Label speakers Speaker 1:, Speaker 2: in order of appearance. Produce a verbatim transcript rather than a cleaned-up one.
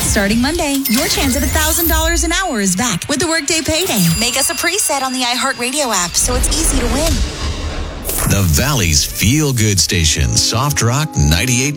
Speaker 1: Starting Monday, your chance at one thousand dollars an hour is back with the Workday Payday. Make us a preset on the iHeartRadio app so it's easy to win.
Speaker 2: The Valley's feel-good station, Soft Rock ninety-eight